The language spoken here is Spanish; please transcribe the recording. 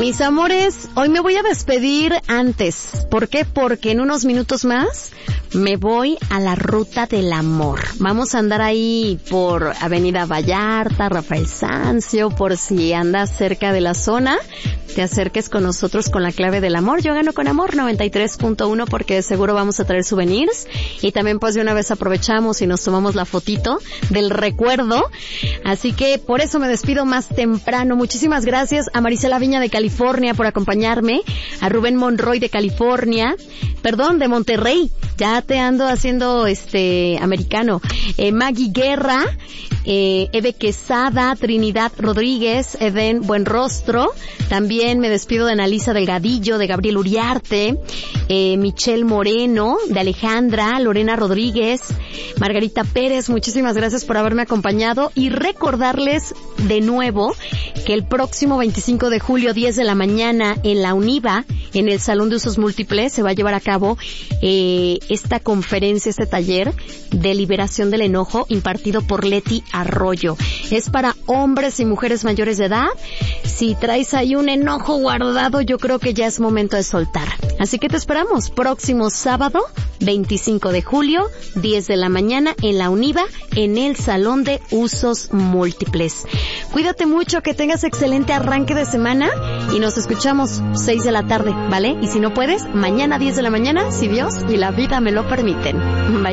Mis amores, hoy me voy a despedir antes. ¿Por qué? Porque en unos minutos más me voy a la Ruta del Amor. Vamos a andar ahí por Avenida Vallarta, Rafael Sanzio, por si andas cerca de la zona, te acerques con nosotros con la clave del amor. Yo gano con amor 93.1 porque de seguro vamos a traer souvenirs y también pues de una vez aprovechamos y nos tomamos la fotito del recuerdo. Así que por eso me despido más temprano. Muchísimas gracias a Marisela Viña de California por acompañarme, a Rubén Monroy de California, de Monterrey, ya te ando haciendo americano, Maggie Guerra, Eve Quesada, Trinidad Rodríguez, Eden Buenrostro, también me despido de Analisa Delgadillo, de Gabriel Uriarte, Michelle Moreno, de Alejandra, Lorena Rodríguez, Margarita Pérez, muchísimas gracias por haberme acompañado y recordarles de nuevo que el próximo 25 de julio, 10 de la mañana, en la UNIVA, en el Salón de Usos Múltiples, se va a llevar a cabo esta conferencia, este taller de liberación del enojo impartido por Leti Arroyo. Es para hombres y mujeres mayores de edad. Si traes ahí un enojo guardado, yo creo que ya es momento de soltar. Así que te esperamos próximo sábado, 25 de julio, 10 de la mañana, en la UNIVA, en el Salón de Usos Múltiples. Cuídate mucho, que tengas excelente arranque de semana y nos escuchamos 6 de la tarde, ¿vale? Y si no puedes, mañana 10 de la mañana, si Dios y la vida me lo permiten. Bye.